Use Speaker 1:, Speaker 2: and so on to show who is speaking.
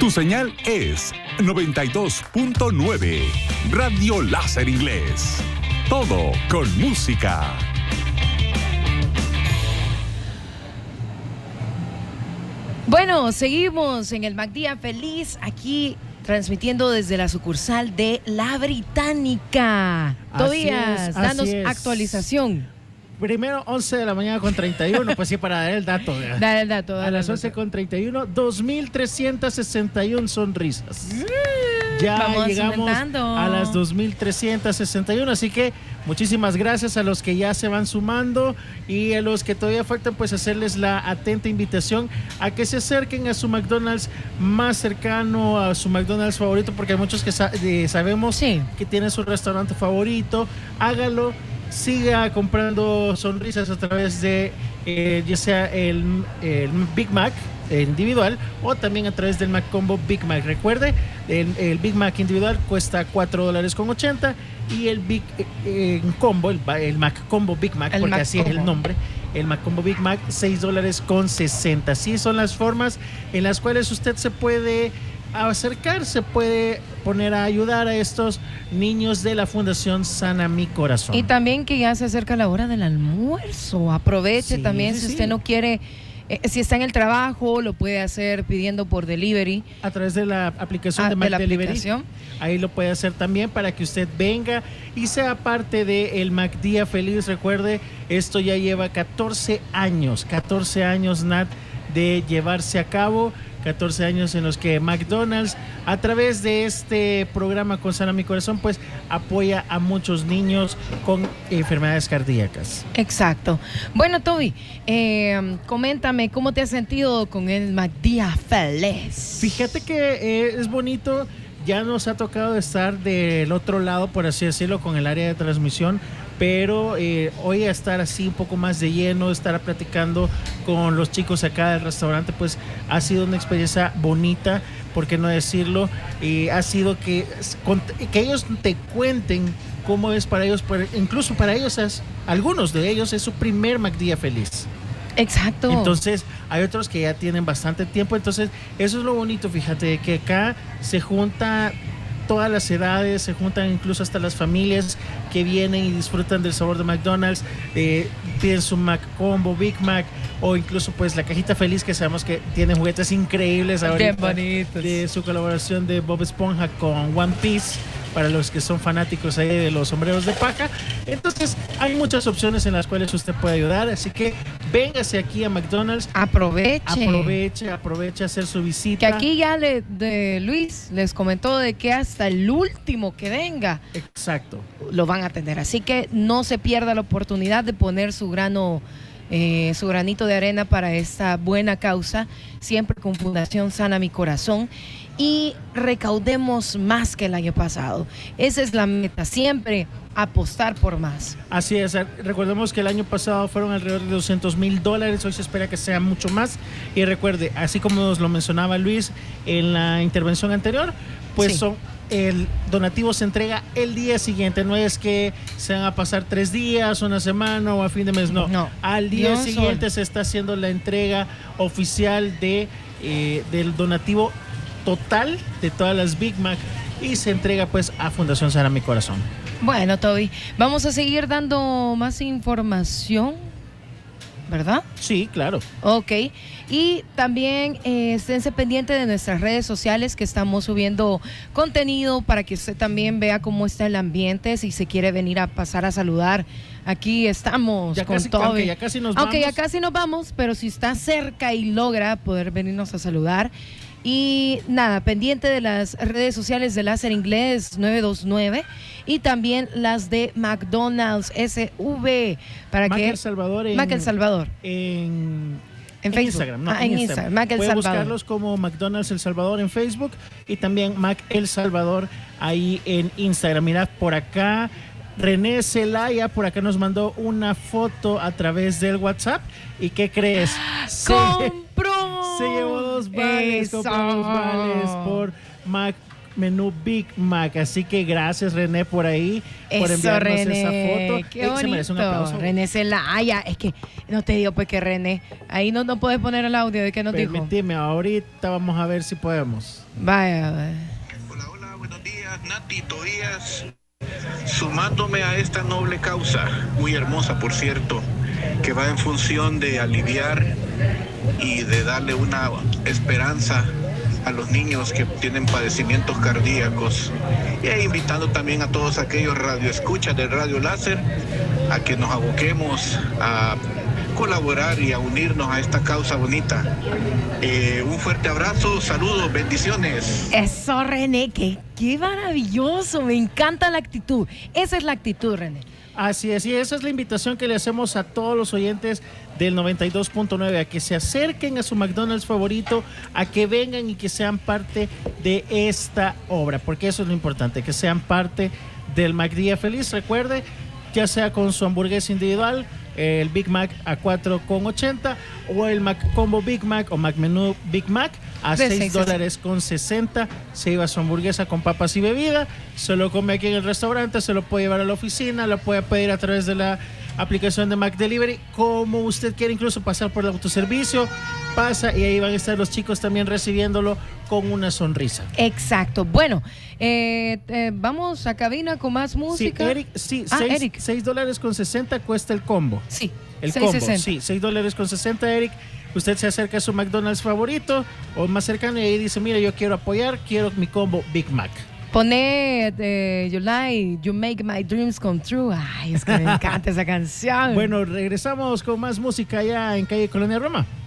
Speaker 1: Su señal es 92.9. Radio Láser Inglés. Todo con música.
Speaker 2: Bueno, seguimos en el MacDía Feliz, aquí transmitiendo desde la sucursal de La Británica. Tobías, danos actualización.
Speaker 3: Primero, 11 de la mañana con 31, pues sí, para dar el dato.
Speaker 2: Dar el dato.
Speaker 3: A las 11 con 31, 2.361 sonrisas. Ya
Speaker 2: vamos
Speaker 3: llegamos
Speaker 2: aumentando
Speaker 3: a las 2.361, así que muchísimas gracias a los que ya se van sumando y a los que todavía faltan, pues hacerles la atenta invitación a que se acerquen a su McDonald's más cercano, a su McDonald's favorito, porque hay muchos que sabemos que tienen su restaurante favorito. Hágalo. Siga comprando sonrisas a través de ya sea el Big Mac individual o también a través del Mac Combo Big Mac. Recuerde, el Big Mac individual cuesta $4.80 y el Big Combo, el Mac Combo Big Mac, porque así es el nombre, el Mac Combo Big Mac, $6.60. Así son las formas en las cuales usted se puede acercar, se puede poner a ayudar a estos niños de la Fundación Sana Mi Corazón.
Speaker 2: Y también que ya se acerca la hora del almuerzo. Aproveche también si usted no quiere, si está en el trabajo, lo puede hacer pidiendo por delivery.
Speaker 3: A través de la aplicación de Mac Delivery. Ahí lo puede hacer también para que usted venga y sea parte del MacDía Feliz. Recuerde, esto ya lleva 14 años, Nat, de llevarse a cabo. 14 años en los que McDonald's, a través de este programa con Sana Mi Corazón, pues apoya a muchos niños con enfermedades cardíacas.
Speaker 2: Exacto. Bueno, Toby, coméntame, ¿cómo te has sentido con el MacDía Feliz?
Speaker 3: Fíjate que es bonito. Ya nos ha tocado estar del otro lado, por así decirlo, con el área de transmisión, pero hoy a estar así un poco más de lleno, estar platicando con los chicos acá del restaurante, pues ha sido una experiencia bonita, por qué no decirlo, y ha sido que ellos te cuenten cómo es para ellos, incluso para ellos, algunos de ellos es su primer MacDía Feliz.
Speaker 2: Exacto.
Speaker 3: Entonces hay otros que ya tienen bastante tiempo, entonces eso es lo bonito, fíjate, que acá se junta todas las edades, se juntan incluso hasta las familias que vienen y disfrutan del sabor de McDonald's, piden su Mac Combo, Big Mac o incluso pues la cajita feliz, que sabemos que tiene juguetes increíbles ahorita.
Speaker 2: Qué bonitos.
Speaker 3: De su colaboración de Bob Esponja con One Piece, para los que son fanáticos ahí de los sombreros de paja. Entonces hay muchas opciones en las cuales usted puede ayudar, así que véngase aquí a McDonald's. Aproveche a hacer su visita.
Speaker 2: Que aquí ya Luis les comentó de que hasta el último que venga,
Speaker 3: exacto,
Speaker 2: lo van a atender. Así que no se pierda la oportunidad de poner su granito de arena para esta buena causa, siempre con Fundación Sana Mi Corazón. Y recaudemos más que el año pasado. Esa es la meta, siempre apostar por más.
Speaker 3: Así es, recordemos que el año pasado fueron alrededor de $200,000, hoy se espera que sea mucho más. Y recuerde, así como nos lo mencionaba Luis en la intervención anterior, pues el donativo se entrega el día siguiente, no es que se van a pasar 3 días, una semana o a fin de mes, no. Al día siguiente se está haciendo la entrega oficial del donativo total de todas las Big Mac y se entrega pues a Fundación Sana Mi Corazón.
Speaker 2: Bueno, Toby, vamos a seguir dando más información, ¿verdad?
Speaker 3: Sí, claro.
Speaker 2: Ok, y también esténse pendientes de nuestras redes sociales, que estamos subiendo contenido para que usted también vea cómo está el ambiente. Si se quiere venir a pasar a saludar, aquí estamos con Toby.
Speaker 3: Aunque ya casi nos vamos,
Speaker 2: pero si está cerca y logra poder venirnos a saludar. Y nada, pendiente de las redes sociales de Láser Inglés 929 y también las de McDonald's SV para
Speaker 3: Mac
Speaker 2: que
Speaker 3: El Salvador
Speaker 2: Mac El Salvador
Speaker 3: en
Speaker 2: Facebook.
Speaker 3: Instagram,
Speaker 2: en Instagram. Mac El
Speaker 3: Puede
Speaker 2: Salvador.
Speaker 3: buscarlos como McDonald's El Salvador en Facebook y también Mac El Salvador ahí en Instagram. Mirad por acá, René Celaya por acá nos mandó una foto a través del WhatsApp. ¿Y qué crees?
Speaker 2: ¡Compró!
Speaker 3: Se llevó 2 vales, compró 2 vales por Menú Big Mac. Así que gracias, René, por ahí, por
Speaker 2: Eso,
Speaker 3: enviarnos
Speaker 2: René,
Speaker 3: esa foto.
Speaker 2: qué bonito.
Speaker 3: Se merece un aplauso.
Speaker 2: René Celaya, es que no te digo pues que René, ahí no puedes poner el audio de que nos dijo.
Speaker 3: Permíteme, ahorita vamos a ver si podemos.
Speaker 2: Vaya.
Speaker 4: Hola, buenos días, Nati, Tobías. Sumándome a esta noble causa, muy hermosa por cierto, que va en función de aliviar y de darle una esperanza a los niños que tienen padecimientos cardíacos, y invitando también a todos aquellos radioescuchas del Radio Láser a que nos aboquemos a colaborar y a unirnos a esta causa bonita. Un fuerte abrazo, saludos, bendiciones.
Speaker 2: Eso, René, qué maravilloso, me encanta la actitud. Esa es la actitud, René.
Speaker 3: Así es, y esa es la invitación que le hacemos a todos los oyentes del 92.9, a que se acerquen a su McDonald's favorito, a que vengan y que sean parte de esta obra, porque eso es lo importante, que sean parte del McDía Feliz. Recuerde, ya sea con su hamburguesa individual, el Big Mac a $4.80 o el Mac Combo Big Mac o Mac Menú Big Mac a $6.60. Se lleva su hamburguesa con papas y bebida, se lo come aquí en el restaurante, se lo puede llevar a la oficina, lo puede pedir a través de la aplicación de Mac Delivery, como usted quiere, incluso pasar por el autoservicio, pasa y ahí van a estar los chicos también recibiéndolo con una sonrisa.
Speaker 2: Exacto. Bueno, vamos a cabina con más música.
Speaker 3: Sí, Eric, sí,
Speaker 2: Eric.
Speaker 3: $6.60 cuesta el combo.
Speaker 2: Sí,
Speaker 3: el
Speaker 2: 6.60.
Speaker 3: combo, sí, $6.60, Eric. Usted se acerca a su McDonald's favorito o más cercano y ahí dice, mira, yo quiero apoyar, quiero mi combo Big Mac.
Speaker 2: Pone You Make My Dreams Come True. Ay, es que me encanta esa canción.
Speaker 3: Bueno, regresamos con más música allá en Calle Colonia Roma.